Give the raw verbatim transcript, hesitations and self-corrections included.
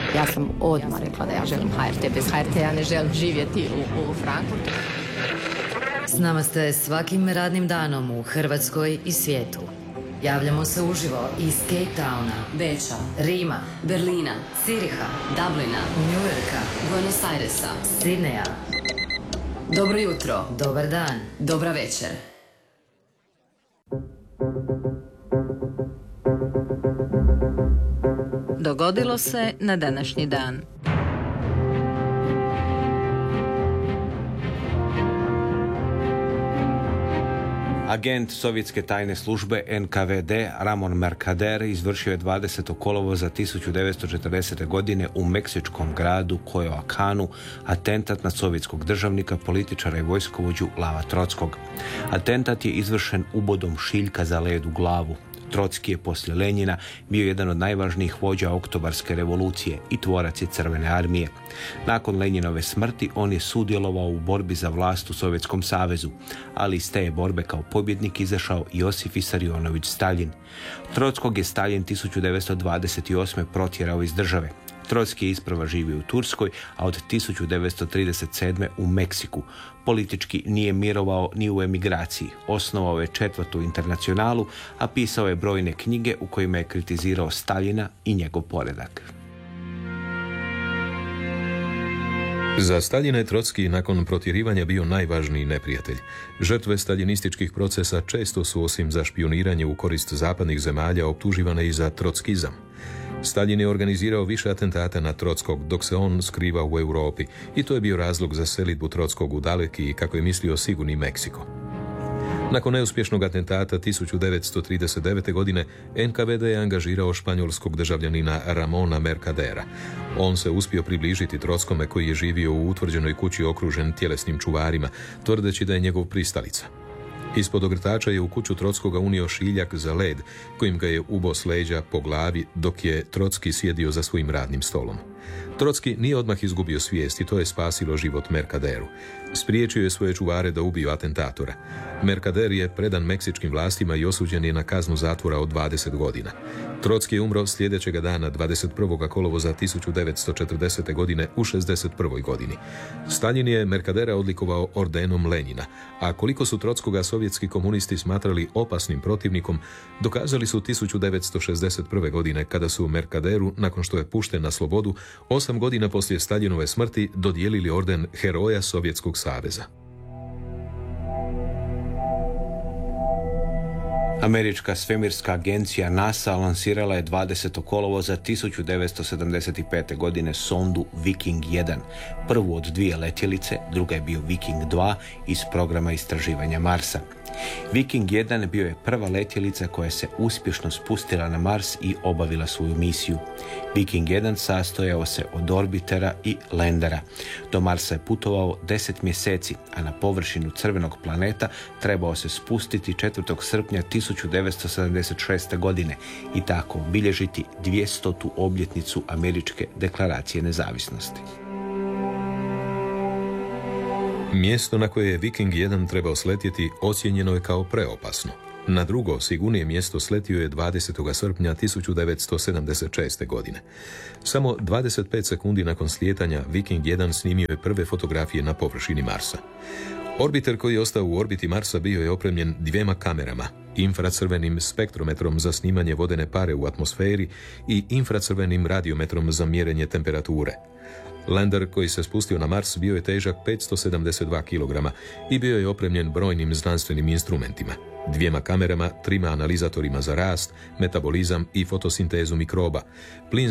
Ja sam odmah rekla da ja želim ha er te. Bez ha er te ja ne želim živjeti u, u Frankfurtu. S nama ste svakim radnim danom u Hrvatskoj i svijetu. Javljamo se uživo iz Cape Towna, Beča, Rima, Berlina, Ziriha, Dublina, Njujorka, Buenos Airesa, Sidneja. Dobro jutro, Dobar dan, dobra večer. Dogodilo se na današnji dan. Agent sovjetske tajne službe en ka ve de Ramon Mercader izvršio je dvadesetog kolovoza tisuću devetsto četrdesete. godine u meksičkom gradu Coyoacanu atentat na sovjetskog državnika, političara i vojskovođu Lava Trockog. Atentat je izvršen ubodom šiljka za led u glavu. Trocki je poslije Lenjina bio jedan od najvažnijih vođa oktobarske revolucije i tvorac je Crvene armije. Nakon Lenjinove smrti on je sudjelovao u borbi za vlast u Sovjetskom savezu, ali iz te je borbe kao pobjednik izašao Josif Visarionović Staljin. Trockog je Staljin tisuću devetsto dvadeset osme. protjerao iz države. Trocki je isprva živio u Turskoj, a od tisuću devetsto trideset sedme. u Meksiku. Politički nije mirovao ni u emigraciji. Osnovao je četvrtu internacionalu, a pisao je brojne knjige u kojima je kritizirao Staljina i njegov poredak. Za Staljina je Trocki nakon protjerivanja bio najvažniji neprijatelj. Žrtve staljinističkih procesa često su, osim za špioniranje u korist zapadnih zemalja, optuživane i za trockizam. Staljin je organizirao više atentata na Trockog dok se on skrivao u Europi i to je bio razlog za selidbu Trockog u daleki i, kako je mislio, sigurni Meksiko. Nakon neuspješnog atentata tisuću devetsto trideset devete. godine en ka ve de je angažirao španjolskog državljanina Ramona Mercadera. On se uspio približiti Trockome koji je živio u utvrđenoj kući okružen tjelesnim čuvarima, tvrdeći da je njegov pristalica. Ispod ogrtača je u kuću Trockoga unio šiljak za led, kojim ga je ubo s leđa po glavi dok je Trocki sjedio za svojim radnim stolom. Trocki nije odmah izgubio svijest i to je spasilo život Mercaderu. Spriječio je svoje čuvare da ubiju atentatora. Mercader je predan meksičkim vlastima i osuđen je na kaznu zatvora od dvadeset godina. Trocki je umro sljedećega dana dvadeset prvog kolovoza tisuću devetsto četrdesete. godine u šezdeset prvoj. godini. Staljin je Mercadera odlikovao ordenom Lenjina, a koliko su Trockoga sovjetski komunisti smatrali opasnim protivnikom, dokazali su tisuću devetsto šezdeset prve. godine kada su Mercaderu, nakon što je pušten na slobodu, osam godina poslije Staljinove smrti dodijelili orden Heroja Sovjetskog saveza. Američka svemirska agencija NASA lansirala je dvadesetog kolovoza tisuću devetsto sedamdeset pete. godine sondu Viking jedan. Prvu od dvije letjelice, druga je bio Viking dva iz programa istraživanja Marsa. Viking jedan bio je prva letjelica koja se uspješno spustila na Mars i obavila svoju misiju. Viking jedan sastojao se od orbitera i lendera. Do Marsa je putovao deset mjeseci, a na površinu crvenog planeta trebao se spustiti četvrtog srpnja tisuću devetsto sedamdeset šeste. godine i tako obilježiti dvjestotu obljetnicu Američke deklaracije nezavisnosti. Mjesto na koje je Viking jedan trebao sletjeti ocijenjeno je kao preopasno. Na drugo, sigurnije mjesto sletio je dvadesetog srpnja tisuću devetsto sedamdeset šeste. godine. Samo dvadeset pet sekundi nakon slijetanja Viking jedan snimio je prve fotografije na površini Marsa. Orbiter koji je ostao u orbiti Marsa bio je opremljen dvijema kamerama, infracrvenim spektrometrom za snimanje vodene pare u atmosferi i infracrvenim radiometrom za mjerenje temperature. Lander koji se spustio na Mars bio je težak petsto sedamdeset dva kilograma i bio je opremljen brojnim znanstvenim instrumentima, dvijema kamerama, trima analizatorima za rast, metabolizam i fotosintezu mikroba, plin